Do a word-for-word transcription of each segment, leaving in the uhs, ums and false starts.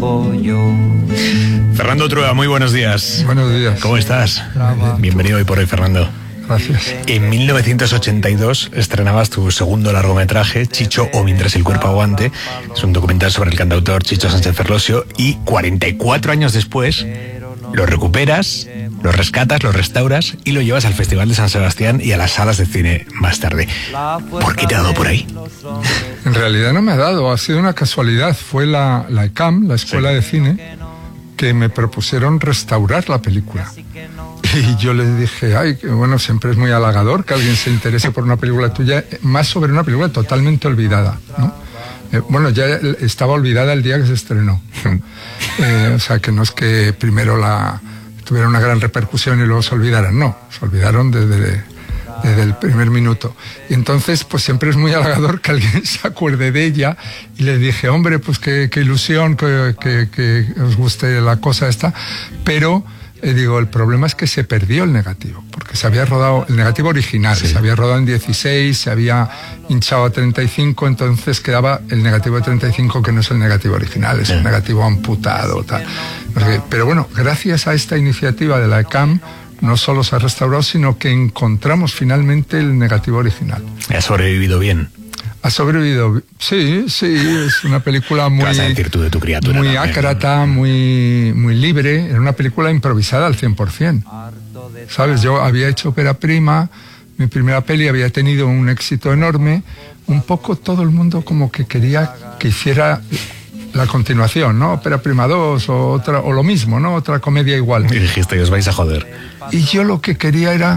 trabajo yo. Fernando Trueba, muy buenos días. Buenos días. ¿Cómo estás? Bienvenido hoy por hoy, Fernando. Gracias. En mil novecientos ochenta y dos estrenabas tu segundo largometraje, Chicho o Mientras el cuerpo aguante. Es un documental sobre el cantautor Chicho Sánchez Ferlosio y cuarenta y cuatro años después lo recuperas, lo rescatas, lo restauras y lo llevas al Festival de San Sebastián y a las salas de cine más tarde. ¿Por qué te ha dado por ahí? En realidad no me ha dado, ha sido una casualidad. Fue la, la E C A M, la Escuela sí. de Cine, que me propusieron restaurar la película. Y yo les dije, ay, que bueno, siempre es muy halagador que alguien se interese por una película tuya, más sobre una película totalmente olvidada, ¿no? Eh, bueno, ya estaba olvidada el día que se estrenó. Eh, o sea, que no es que primero la tuviera una gran repercusión y luego se olvidaran, no, se olvidaron desde, desde el primer minuto. Y entonces, pues siempre es muy halagador que alguien se acuerde de ella, y les dije, hombre, pues qué, qué ilusión que, que, que os guste la cosa esta, pero... Eh, digo, el problema es que se perdió el negativo, porque se había rodado, el negativo original, sí. se había rodado en dieciséis, se había hinchado a treinta y cinco, entonces quedaba el negativo de treinta y cinco, que no es el negativo original, es sí. el negativo amputado, tal. Pero bueno, gracias a esta iniciativa de la E C A M, no solo se ha restaurado, sino que encontramos finalmente el negativo original. ¿Ha sobrevivido bien? Ha sobrevivido, sí, sí, es una película muy... ¿Qué vas a decir tú de tu criatura? Muy ácrata, muy, muy libre, era una película improvisada al cien por ciento. ¿Sabes? Yo había hecho ópera prima, mi primera peli había tenido un éxito enorme, un poco todo el mundo como que quería que hiciera la continuación, ¿no? Ópera prima dos o, otra, o lo mismo, ¿no? Otra comedia igual. Y dijiste, os vais a joder. Y yo lo que quería era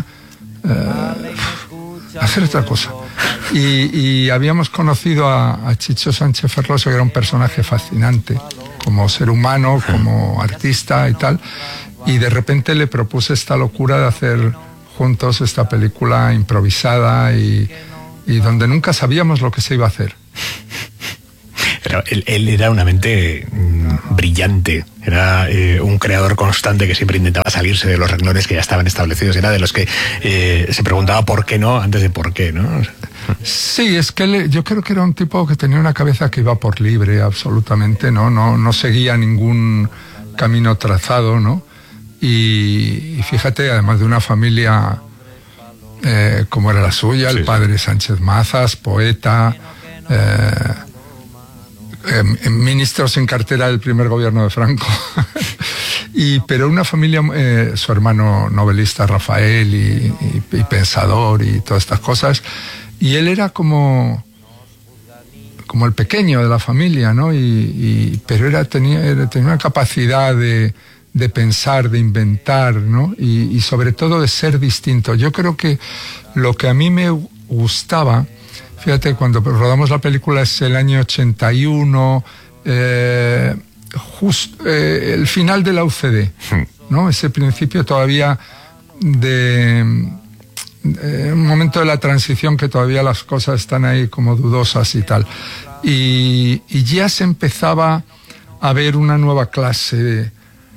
uh, hacer otra cosa. Y, y habíamos conocido a, a Chicho Sánchez Ferlosio, que era un personaje fascinante, como ser humano, como artista y tal, y de repente le propuse esta locura de hacer juntos esta película improvisada y, y donde nunca sabíamos lo que se iba a hacer. Pero él, él era una mente mmm, brillante, era eh, un creador constante que siempre intentaba salirse de los renglones que ya estaban establecidos, era de los que eh, se preguntaba por qué no antes de por qué, ¿no? Sí, es que él, yo creo que era un tipo que tenía una cabeza que iba por libre, absolutamente, ¿no? No, no seguía ningún camino trazado, ¿no? Y, y fíjate, además de una familia eh, como era la suya, sí. el padre Sánchez Mazas, poeta, eh, eh, ministro sin cartera del primer gobierno de Franco, y, pero una familia, eh, su hermano novelista Rafael y, y, y pensador y todas estas cosas. Y él era como, como el pequeño de la familia, ¿no? Y, y, pero era, tenía, era, tenía una capacidad de, de pensar, de inventar, ¿no? Y, y sobre todo de ser distinto. Yo creo que lo que a mí me gustaba, fíjate, cuando rodamos la película es el año ochenta y uno, eh, just, eh, el final de la U C D, ¿no? Ese principio todavía de... Eh, un momento de la transición que todavía las cosas están ahí como dudosas y tal, y, y ya se empezaba a ver una nueva clase de,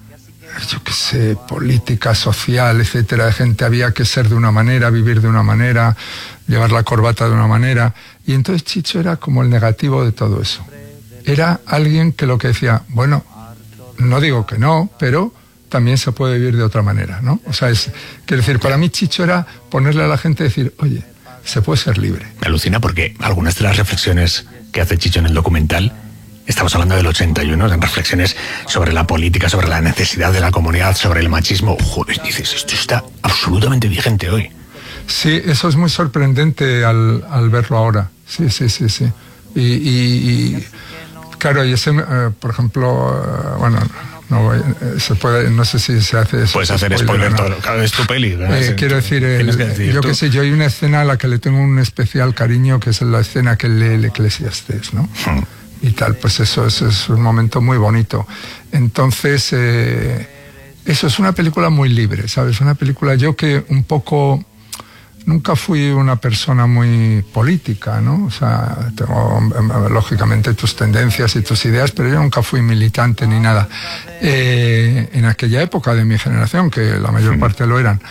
yo qué sé, política social, etcétera, de gente, había que ser de una manera, vivir de una manera, llevar la corbata de una manera, y entonces Chicho era como el negativo de todo eso. Era alguien que lo que decía, bueno, no digo que no, pero también se puede vivir de otra manera, ¿no? O sea, es, quiero decir, para mí Chicho era ponerle a la gente y decir, oye, se puede ser libre. Me alucina porque algunas de las reflexiones que hace Chicho en el documental, estamos hablando del ochenta y uno, en reflexiones sobre la política, sobre la necesidad de la comunidad, sobre el machismo. Joder, dices, esto está absolutamente vigente hoy. Sí, eso es muy sorprendente al, al verlo ahora. Sí, sí, sí, sí. Y, y, y claro, y ese, eh, por ejemplo, eh, bueno... No, se puede, no sé si se hace eso. Puedes hacer spoiler, spoiler todo. Claro, es tu peli. Eh, quiero decir, el, que decir yo qué sé, yo hay una escena a la que le tengo un especial cariño, que es la escena que lee el Eclesiastés, ¿no? Hmm. Y tal, pues eso, eso es un momento muy bonito. Entonces, eh, eso es una película muy libre, ¿sabes? Una película, yo que un poco... Nunca fui una persona muy política, ¿no? O sea, tengo lógicamente tus tendencias y tus ideas, pero yo nunca fui militante ni nada. Eh, en aquella época de mi generación, que la mayor parte lo eran,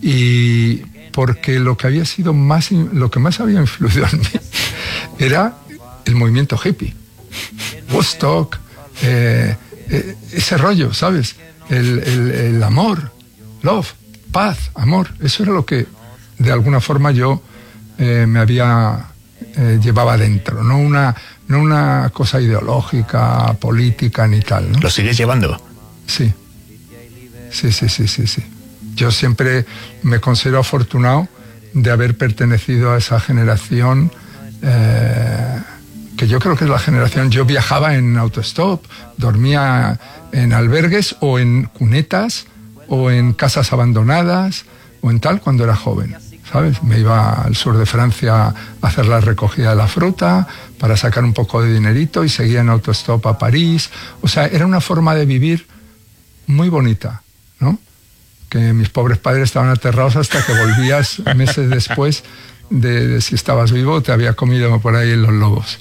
y porque lo que había sido más, lo que más había influido en mí era el movimiento hippie. Woodstock, eh, ese rollo, ¿sabes? El, el, el amor, love, paz, amor, eso era lo que de alguna forma yo eh, me había eh, llevaba dentro, no una, no una cosa ideológica, política ni tal, ¿no? ¿Lo sigues llevando? Sí, sí, sí, sí, sí, sí. Yo siempre me considero afortunado de haber pertenecido a esa generación eh, que yo creo que es la generación. Yo viajaba en autostop, dormía en albergues o en cunetas o en casas abandonadas o en tal cuando era joven, ¿sabes? Me iba al sur de Francia a hacer la recogida de la fruta para sacar un poco de dinerito y seguía en autostop a París. O sea, era una forma de vivir muy bonita, ¿no? Que mis pobres padres estaban aterrados hasta que volvías meses después de, de si estabas vivo o te había comido por ahí en los lobos.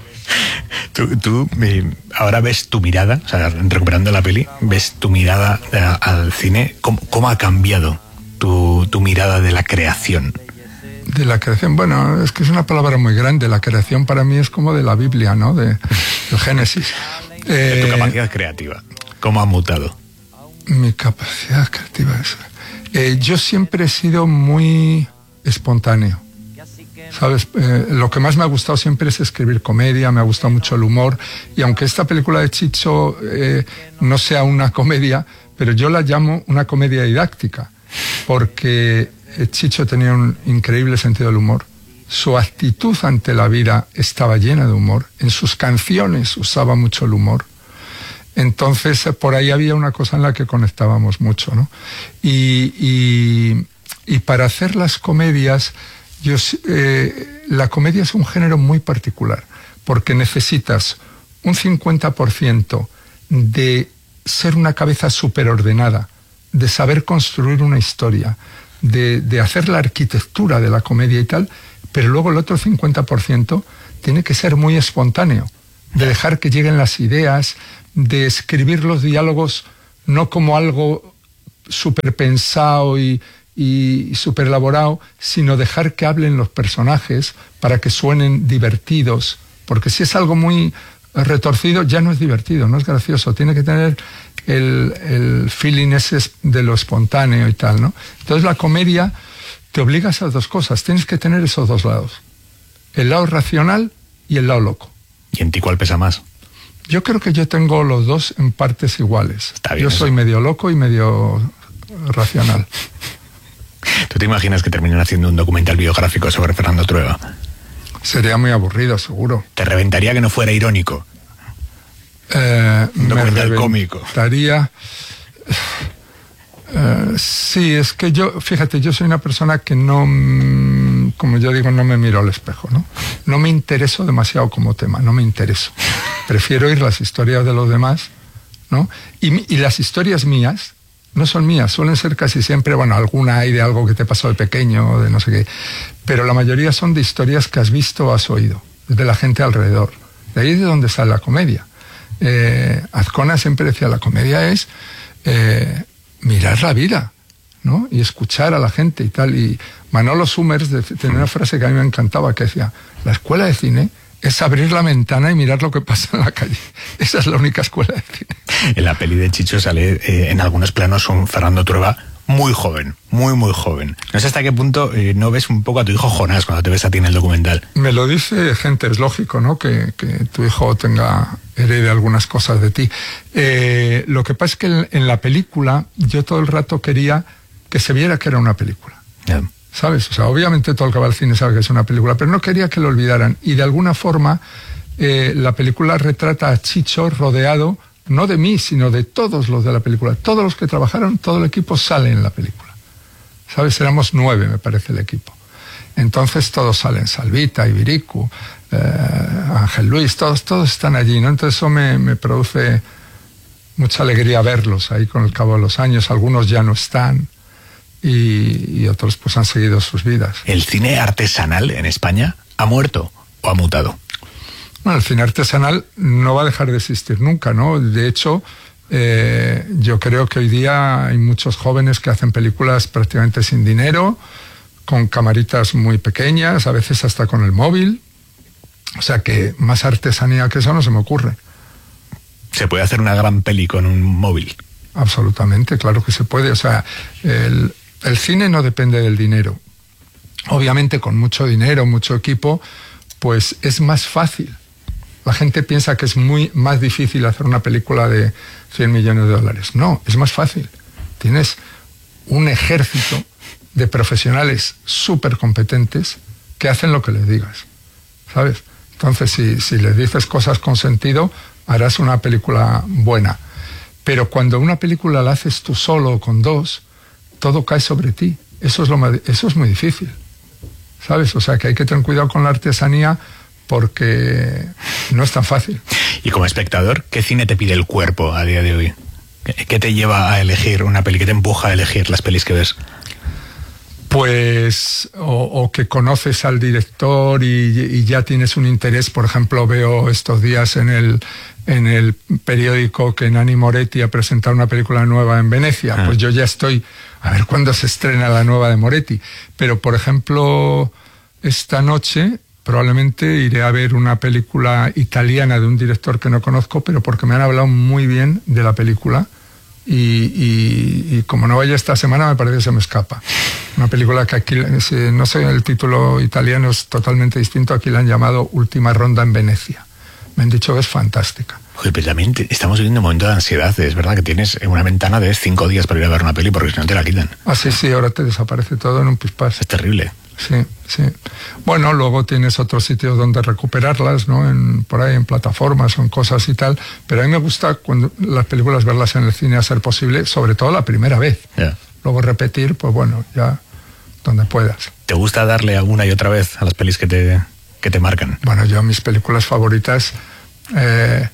Tú, tú eh, ahora ves tu mirada, o sea, recuperando la peli, ves tu mirada eh, al cine. ¿Cómo, cómo ha cambiado tu, tu mirada de la creación? De la creación, bueno, es que es una palabra muy grande. La creación para mí es como de la Biblia, ¿no? De, del Génesis. De tu eh, capacidad creativa, ¿cómo ha mutado? Mi capacidad creativa es... Eh, yo siempre he sido muy espontáneo, ¿sabes? Eh, lo que más me ha gustado siempre es escribir comedia, me ha gustado mucho el humor, y aunque esta película de Chicho eh, no sea una comedia, pero yo la llamo una comedia didáctica, porque Chicho tenía un increíble sentido del humor. Su actitud ante la vida estaba llena de humor, en sus canciones usaba mucho el humor. Entonces, por ahí había una cosa en la que conectábamos mucho, ¿no? Y, y, y para hacer las comedias, yo, eh, la comedia es un género muy particular, porque necesitas un cincuenta por ciento de ser una cabeza superordenada, de saber construir una historia, de, de hacer la arquitectura de la comedia y tal, pero luego el otro cincuenta por ciento tiene que ser muy espontáneo, de dejar que lleguen las ideas, de escribir los diálogos no como algo súper pensado y, y súper elaborado, sino dejar que hablen los personajes para que suenen divertidos, porque si es algo muy retorcido ya no es divertido, no es gracioso, tiene que tener el, el feeling ese de lo espontáneo y tal, ¿no? Entonces la comedia te obliga a esas dos cosas, tienes que tener esos dos lados, el lado racional y el lado loco. ¿Y en ti cuál pesa más? Yo creo que yo tengo los dos en partes iguales. Está bien, yo soy eso. Medio loco y medio racional. ¿Tú te imaginas que terminan haciendo un documental biográfico sobre Fernando Trueba? Sería muy aburrido, seguro. ¿Te reventaría que no fuera irónico? Eh, un documental me cómico. Reventaría... Uh, sí, es que yo, fíjate, yo soy una persona que no, como yo digo, no me miro al espejo, ¿no? No me intereso demasiado como tema, no me intereso. Prefiero oír las historias de los demás, ¿no? Y, y las historias mías no son mías, suelen ser casi siempre, bueno, alguna hay de algo que te pasó de pequeño o de no sé qué, pero la mayoría son de historias que has visto o has oído, de la gente alrededor. De ahí es de donde sale la comedia. Eh, Azcona siempre decía, la comedia es... Eh, mirar la vida, ¿no? Y escuchar a la gente y tal. Y Manolo Summers tenía una frase que a mí me encantaba, que decía, la escuela de cine es abrir la ventana y mirar lo que pasa en la calle. Esa es la única escuela de cine. En la peli de Chicho sale eh, en algunos planos un Fernando Trueba muy joven, muy, muy joven. No sé hasta qué punto eh, no ves un poco a tu hijo Jonás cuando te ves a ti en el documental. Me lo dice gente, es lógico, ¿no? Que, que tu hijo tenga, herede algunas cosas de ti. Eh, lo que pasa es que en, en la película yo todo el rato quería que se viera que era una película. Yeah. ¿Sabes? O sea, obviamente todo el que va al cine sabe que es una película, pero no quería que lo olvidaran. Y de alguna forma eh, la película retrata a Chicho rodeado no de mí, sino de todos los de la película. Todos los que trabajaron, todo el equipo sale en la película. ¿Sabes? Éramos nueve, me parece, el equipo. Entonces todos salen, Salvita, Ibiricu, eh, Ángel Luis, todos, todos están allí, ¿no? Entonces eso me, me produce mucha alegría verlos ahí con el cabo de los años. Algunos ya no están y, y otros pues han seguido sus vidas. ¿El cine artesanal en España ha muerto o ha mutado? Bueno, el cine artesanal no va a dejar de existir nunca, ¿no? De hecho, eh, yo creo que hoy día hay muchos jóvenes que hacen películas prácticamente sin dinero, con camaritas muy pequeñas, a veces hasta con el móvil. O sea que más artesanía que eso no se me ocurre. ¿Se puede hacer una gran peli con un móvil? Absolutamente, claro que se puede. O sea, el, el cine no depende del dinero. Obviamente, con mucho dinero, mucho equipo, pues es más fácil. La gente piensa que es muy más difícil hacer una película de cien millones de dólares. No, es más fácil. Tienes un ejército de profesionales súper competentes que hacen lo que les digas, ¿sabes? Entonces, si, si les dices cosas con sentido, harás una película buena. Pero cuando una película la haces tú solo o con dos, todo cae sobre ti. Eso es, lo más, eso es muy difícil, ¿sabes? O sea, que hay que tener cuidado con la artesanía porque no es tan fácil. Y como espectador, ¿qué cine te pide el cuerpo a día de hoy? ¿Qué te lleva a elegir una peli? ¿Qué te empuja a elegir las pelis que ves? Pues, o, o que conoces al director y, y ya tienes un interés. Por ejemplo, veo estos días en el, en el periódico que Nanni Moretti ha presentado una película nueva en Venecia. Ah. Pues yo ya estoy, a ver cuándo se estrena la nueva de Moretti. Pero, por ejemplo, esta noche probablemente iré a ver una película italiana de un director que no conozco, pero porque me han hablado muy bien de la película. Y, y, y como no vaya esta semana, me parece que se me escapa. Una película que aquí, no sé, el título italiano es totalmente distinto, aquí la han llamado Última Ronda en Venecia. Me han dicho que es fantástica. Joder, pero también te, estamos viviendo un momento de ansiedad. Es verdad que tienes una ventana de cinco días para ir a ver una peli porque si no te la quitan. Ah, sí, sí, ahora te desaparece todo en un pispás. Es terrible. Sí, sí. Bueno, luego tienes otros sitios donde recuperarlas, ¿no? En, por ahí en plataformas o en cosas y tal. Pero a mí me gusta cuando las películas verlas en el cine a ser posible, sobre todo la primera vez. Yeah. Luego repetir, pues bueno, ya donde puedas. ¿Te gusta darle una y otra vez a las pelis que te, que te marcan? Bueno, yo mis películas favoritas, eh,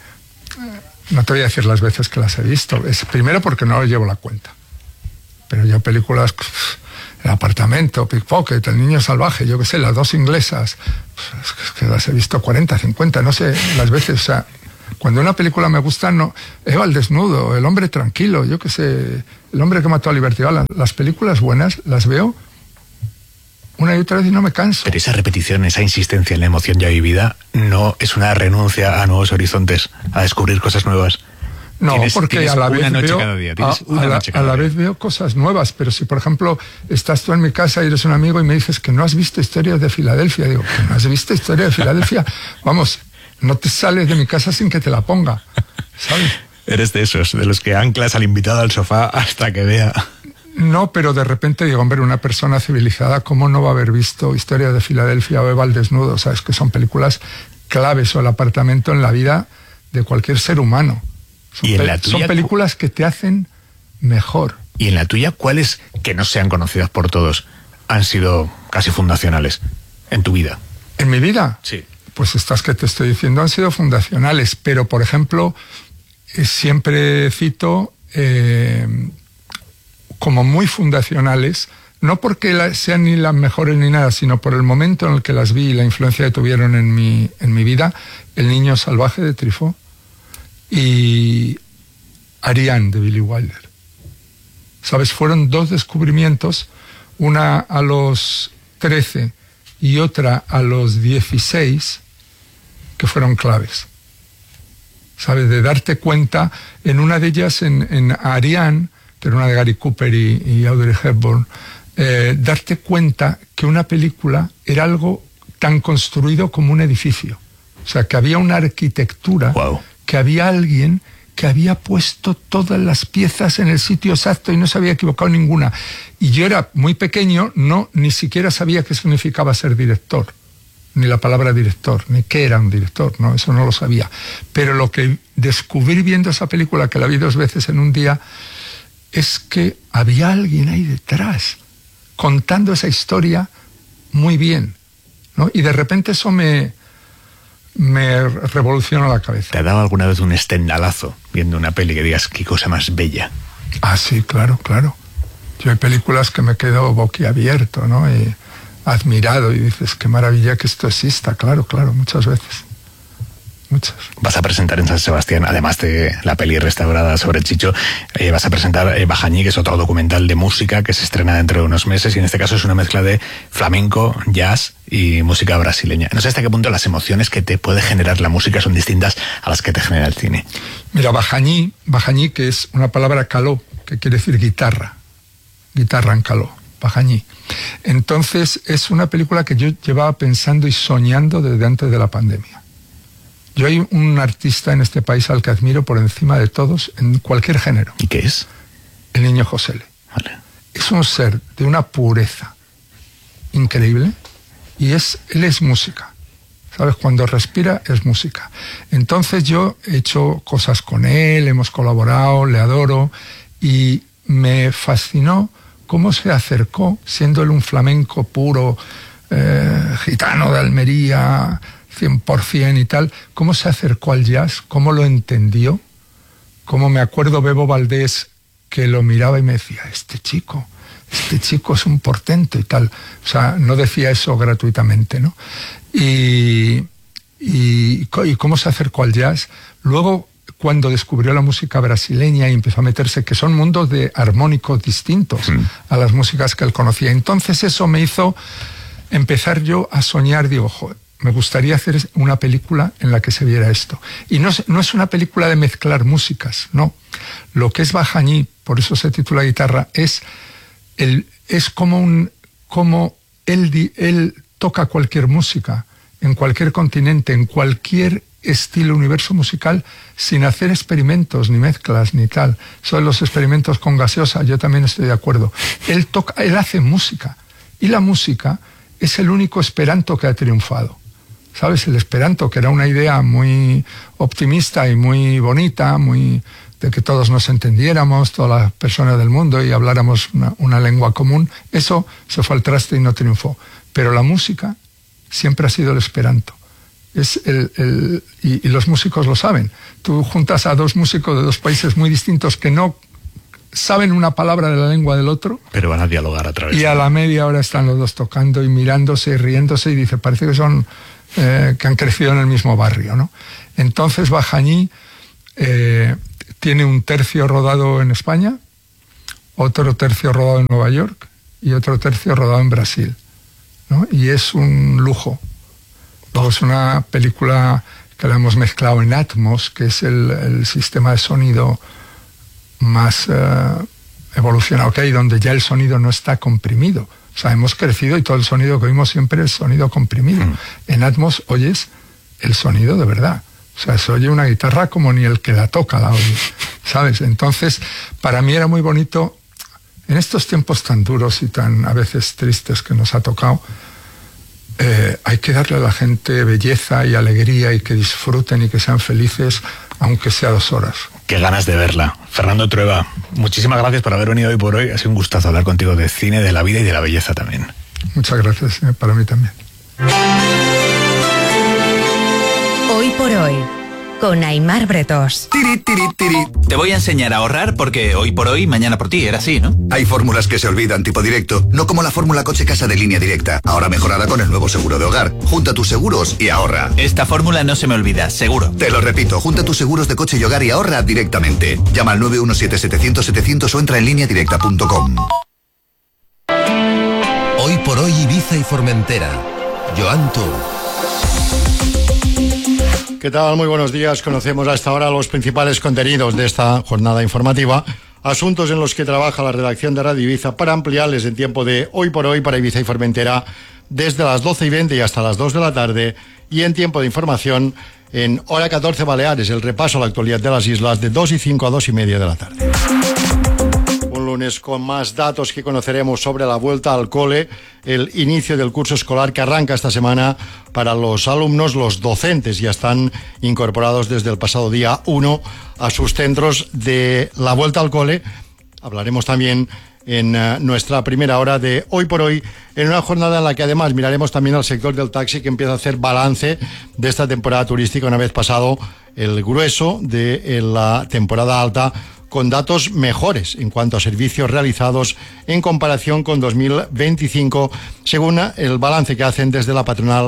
no te voy a decir las veces que las he visto. Es, primero porque no llevo la cuenta. Pero yo películas... El Apartamento, Pickpocket, El Niño Salvaje, yo qué sé, las dos inglesas, es que las he visto cuarenta, cincuenta, no sé, las veces. O sea, cuando una película me gusta, no, Eva al desnudo, El hombre tranquilo, yo qué sé, El hombre que mató a Liberty Balance. Las películas buenas las veo una y otra vez y no me canso. Pero esa repetición, esa insistencia en la emoción ya vivida, no es una renuncia a nuevos horizontes, a descubrir cosas nuevas. No, tienes, porque tienes a la vez noche veo cada día. A, una a, la, noche cada a la día. vez veo cosas nuevas. Pero si, por ejemplo, estás tú en mi casa y eres un amigo y me dices que no has visto Historias de Filadelfia, digo, que no has visto Historia de Filadelfia, vamos, no te sales de mi casa sin que te la ponga, ¿sabes? Eres de esos, de los que anclas al invitado al sofá hasta que vea. No, pero de repente digo, hombre, una persona civilizada, ¿cómo no va a haber visto Historia de Filadelfia o Eva al desnudo? O sea, es que son películas claves, o El Apartamento, en la vida de cualquier ser humano. Son, ¿Y en la pe- tuya, son películas que te hacen mejor. ¿Y en la tuya cuáles, que no sean conocidas por todos, han sido casi fundacionales en tu vida? ¿En mi vida? Sí. Pues estas que te estoy diciendo han sido fundacionales, pero por ejemplo, eh, siempre cito eh, como muy fundacionales, no porque la, sean ni las mejores ni nada, sino por el momento en el que las vi y la influencia que tuvieron en mi, en mi vida, El Niño Salvaje de Truffaut y Ariane de Billy Wilder. ¿Sabes? Fueron dos descubrimientos, una a los trece y otra a los dieciséis, que fueron claves. ¿Sabes? De darte cuenta, en una de ellas, en, en Ariane, que era una de Gary Cooper y, y Audrey Hepburn, eh, darte cuenta que una película era algo tan construido como un edificio. O sea, que había una arquitectura... Wow. Que había alguien que había puesto todas las piezas en el sitio exacto y no se había equivocado ninguna. Y yo era muy pequeño, no, ni siquiera sabía qué significaba ser director, ni la palabra director, ni qué era un director, no, eso no lo sabía. Pero lo que descubrí viendo esa película, que la vi dos veces en un día, es que había alguien ahí detrás, contando esa historia muy bien, ¿no? Y de repente eso me... me revoluciona la cabeza. ¿Te ha dado alguna vez un estendalazo viendo una peli que digas qué cosa más bella? Ah, sí, claro, claro. Yo hay películas que me quedo boquiabierto, ¿no? Y admirado, y dices, qué maravilla que esto exista, claro, claro, muchas veces. muchas. Vas a presentar en San Sebastián, además de la peli restaurada sobre Chicho, eh, vas a presentar eh, Bajañí, que es otro documental de música que se estrena dentro de unos meses, y en este caso es una mezcla de flamenco, jazz y música brasileña. No sé hasta qué punto las emociones que te puede generar la música son distintas a las que te genera el cine. Mira, Bajañí, Bajañí, que es una palabra caló, que quiere decir guitarra, guitarra en caló, Bajañí. Entonces es una película que yo llevaba pensando y soñando desde antes de la pandemia. Yo hay un artista en este país al que admiro por encima de todos en cualquier género. ¿Y qué es? El Niño Josele. Vale. Es un ser de una pureza increíble y es, él es música. ¿Sabes? Cuando respira es música. Entonces yo he hecho cosas con él, hemos colaborado, le adoro, y me fascinó cómo se acercó, siendo él un flamenco puro, eh, gitano de Almería, cien por ciento y tal, cómo se acercó al jazz, cómo lo entendió, cómo me acuerdo Bebo Valdés, que lo miraba y me decía, este chico, este chico es un portento y tal. O sea, no decía eso gratuitamente, ¿no? Y, y, y cómo se acercó al jazz. Luego, cuando descubrió la música brasileña y empezó a meterse, que son mundos de armónicos distintos mm. a las músicas que él conocía. Entonces eso me hizo empezar yo a soñar, digo, joder, me gustaría hacer una película en la que se viera esto. Y no es, no es una película de mezclar músicas, no. Lo que es Bajañí, por eso se titula Guitarra, es, el, es como, un, como él, él toca cualquier música, en cualquier continente, en cualquier estilo, universo musical, sin hacer experimentos, ni mezclas, ni tal. Son los experimentos con gaseosa, yo también estoy de acuerdo. Él toca, él hace música. Y la música es el único esperanto que ha triunfado. ¿Sabes? El esperanto, que era una idea muy optimista y muy bonita, muy de que todos nos entendiéramos, todas las personas del mundo, y habláramos una, una lengua común, eso se fue al traste y no triunfó. Pero la música siempre ha sido el esperanto. Es el, el, y, y los músicos lo saben. Tú juntas a dos músicos de dos países muy distintos que no saben una palabra de la lengua del otro, pero van a dialogar a través y a la media hora están los dos tocando y mirándose y riéndose, y dice, parece que son eh, que han crecido en el mismo barrio, ¿no? Entonces Bajañí eh, tiene un tercio rodado en España, otro tercio rodado en Nueva York y otro tercio rodado en Brasil, ¿no? Y es un lujo. Luego es una película que la hemos mezclado en Atmos, que es el, el sistema de sonido más eh, evolucionado que hay, donde ya el sonido no está comprimido. O sea, hemos crecido y todo el sonido que oímos siempre es sonido comprimido. Mm. En Atmos oyes el sonido de verdad. O sea, se oye una guitarra como ni el que la toca la oye, ¿sabes? Entonces, para mí era muy bonito, en estos tiempos tan duros y tan a veces tristes que nos ha tocado, Eh, hay que darle a la gente belleza y alegría y que disfruten y que sean felices, aunque sea dos horas. Qué ganas de verla. Fernando Trueba, muchísimas gracias por haber venido hoy por hoy. Ha sido un gustazo hablar contigo de cine, de la vida y de la belleza también. Muchas gracias, eh, para mí también. Hoy por hoy, con Aimar Bretos. Tiri, tiri, tiri. Te voy a enseñar a ahorrar porque hoy por hoy, mañana por ti, era así, ¿no? Hay fórmulas que se olvidan, tipo directo, no como la fórmula coche-casa de Línea Directa, ahora mejorada con el nuevo seguro de hogar. Junta tus seguros y ahorra. Esta fórmula no se me olvida, seguro. Te lo repito, junta tus seguros de coche y hogar y ahorra directamente. Llama al nueve uno siete, setecientos, setecientos o entra en línea directa punto com. Hoy por hoy, Ibiza y Formentera. Joan Tour. ¿Qué tal? Muy buenos días. Conocemos a esta hora los principales contenidos de esta jornada informativa, asuntos en los que trabaja la redacción de Radio Ibiza para ampliarles en tiempo de Hoy por Hoy para Ibiza y Formentera desde las doce y veinte y hasta las dos de la tarde, y en tiempo de información en Hora catorce Baleares, el repaso a la actualidad de las islas de dos y cinco a dos y media de la tarde. Un lunes con más datos que conoceremos sobre la vuelta al cole, el inicio del curso escolar que arranca esta semana para los alumnos. Los docentes ya están incorporados desde el pasado día uno a sus centros de la vuelta al cole. Hablaremos también en uh, nuestra primera hora de Hoy por Hoy, en una jornada en la que además miraremos también al sector del taxi, que empieza a hacer balance de esta temporada turística una vez pasado el grueso de la temporada alta, con datos mejores en cuanto a servicios realizados en comparación con dos mil veinticinco, según el balance que hacen desde la patronal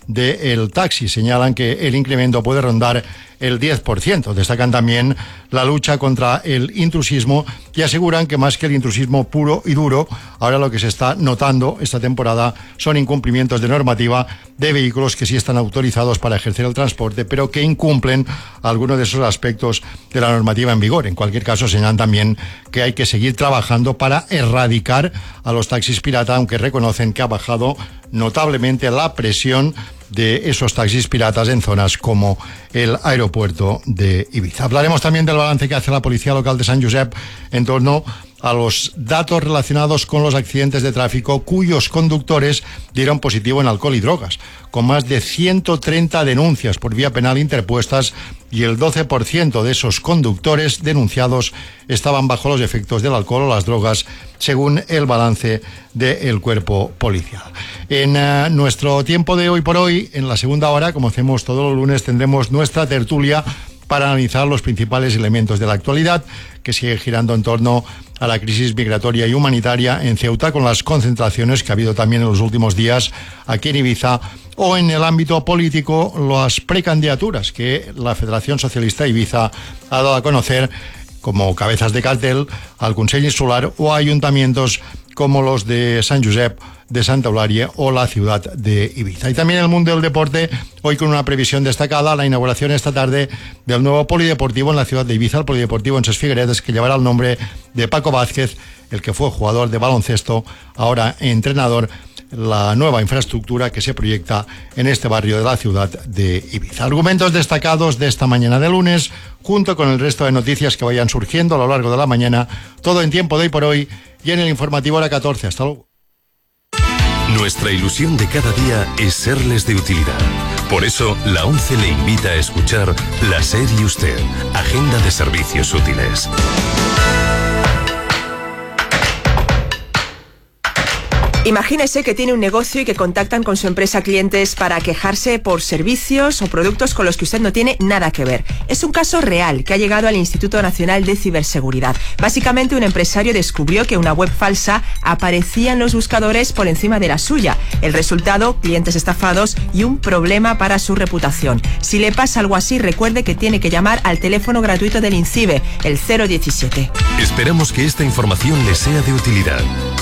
del taxi. Señalan que el incremento puede rondar el diez por ciento. Destacan también la lucha contra el intrusismo y aseguran que más que el intrusismo puro y duro, ahora lo que se está notando esta temporada son incumplimientos de normativa de vehículos que sí están autorizados para ejercer el transporte, pero que incumplen algunos de esos aspectos de la normativa en vigor. En cualquier caso, señalan también que hay que seguir trabajando para erradicar a los taxis pirata, aunque reconocen que ha bajado notablemente la presión de esos taxis piratas en zonas como el aeropuerto de Ibiza. Hablaremos también del balance que hace la Policía Local de Sant Josep en torno a los datos relacionados con los accidentes de tráfico cuyos conductores dieron positivo en alcohol y drogas, con más de ciento treinta denuncias por vía penal interpuestas, y el doce por ciento de esos conductores denunciados estaban bajo los efectos del alcohol o las drogas, según el balance del cuerpo policial. En uh, nuestro tiempo de hoy por hoy, en la segunda hora, como hacemos todos los lunes, tendremos nuestra tertulia para analizar los principales elementos de la actualidad, que sigue girando en torno a la crisis migratoria y humanitaria en Ceuta, con las concentraciones que ha habido también en los últimos días aquí en Ibiza, o en el ámbito político, las precandidaturas que la Federación Socialista Ibiza ha dado a conocer como cabezas de cartel al Consell Insular, o a ayuntamientos como los de Sant Josep, de Santa Eulària o la ciudad de Ibiza. Y también el mundo del deporte, hoy con una previsión destacada, la inauguración esta tarde del nuevo polideportivo en la ciudad de Ibiza, el polideportivo en Ses Figueredes, que llevará el nombre de Paco Vázquez, el que fue jugador de baloncesto, ahora entrenador, la nueva infraestructura que se proyecta en este barrio de la ciudad de Ibiza. Argumentos destacados de esta mañana de lunes, junto con el resto de noticias que vayan surgiendo a lo largo de la mañana, todo en tiempo de hoy por hoy y en el informativo hora catorce. Hasta luego. Nuestra ilusión de cada día es serles de utilidad. Por eso, la ONCE le invita a escuchar La SER y Usted, Agenda de Servicios Útiles. Imagínese que tiene un negocio y que contactan con su empresa clientes para quejarse por servicios o productos con los que usted no tiene nada que ver. Es un caso real que ha llegado al Instituto Nacional de Ciberseguridad. Básicamente, un empresario descubrió que una web falsa aparecía en los buscadores por encima de la suya. El resultado, clientes estafados y un problema para su reputación. Si le pasa algo así, recuerde que tiene que llamar al teléfono gratuito del INCIBE, el cero diecisiete. Esperamos que esta información le sea de utilidad.